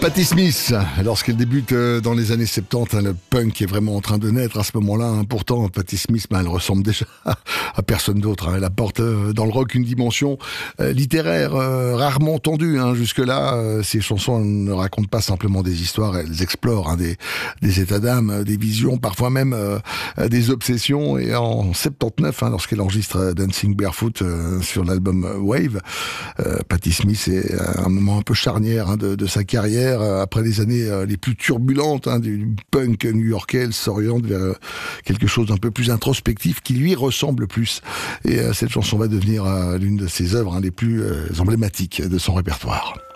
Patti Smith, lorsqu'elle débute dans les années 70, le punk est vraiment en train de naître à ce moment-là. Pourtant, Patti Smith, elle ressemble déjà à personne d'autre. Elle apporte dans le rock une dimension littéraire rarement entendue. Jusque-là, ses chansons ne racontent pas simplement des histoires, elles explorent des états d'âme, des visions, parfois même des obsessions. Et en 79, lorsqu'elle enregistre Dancing Barefoot sur l'album Wave, Patti Smith est un moment un peu charnière de sa carrière. Après les années les plus turbulentes du punk new-yorkais, elle s'oriente vers quelque chose d'un peu plus introspectif qui lui ressemble plus. Et cette chanson va devenir l'une de ses œuvres les plus emblématiques de son répertoire.